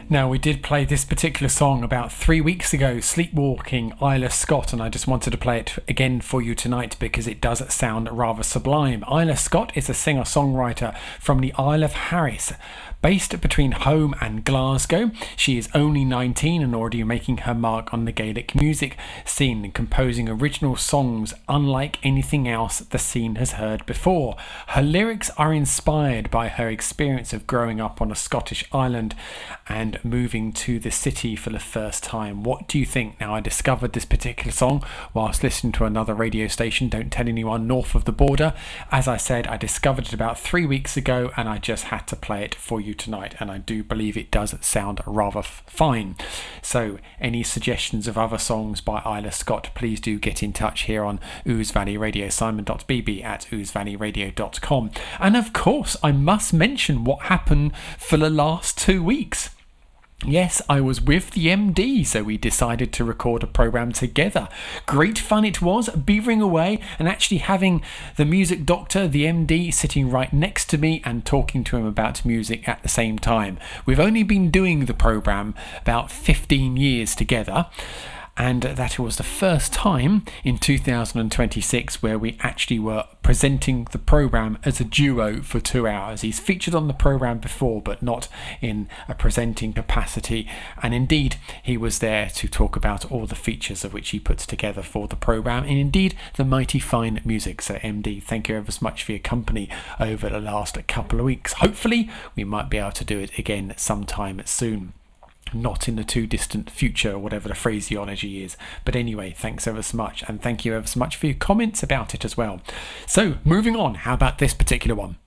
Now, we did play this particular song about 3 weeks ago, Sleepwalking, Isla Scott, and I just wanted to play it again for you tonight because it does sound rather sublime. Isla Scott is a singer-songwriter from the Isle of Harris. Based between Home and Glasgow, she is only 19 and already making her mark on the Gaelic music scene, composing original songs unlike anything else the scene has heard before. Her lyrics are inspired by her experience of growing up on a Scottish island and moving to the city for the first time. What do you think? Now, I discovered this particular song whilst listening to another radio station, Don't Tell Anyone, north of the border. As I said, I discovered it about 3 weeks ago and I just had to play it for you tonight, and I do believe it does sound rather fine. So any suggestions of other songs by Isla Scott, please do get in touch here on Ouse Valley Radio, simon.bb@ousevalleyradio.com. And of course I must mention what happened for the last 2 weeks. Yes, I was with the MD, so we decided to record a programme together. Great fun it was, beavering away and actually having the music doctor, the MD, sitting right next to me and talking to him about music at the same time. We've only been doing the programme about 15 years together, and that was the first time in 2026 where we actually were presenting the programme as a duo for 2 hours. He's featured on the programme before, but not in a presenting capacity, and indeed he was there to talk about all the features of which he puts together for the programme, and indeed the mighty fine music. So MD, thank you ever so much for your company over the last couple of weeks. Hopefully we might be able to do it again sometime soon. Not in the too distant future, or whatever the phraseology is. But anyway, thanks ever so much, and thank you ever so much for your comments about it as well. So, moving on, how about this particular one?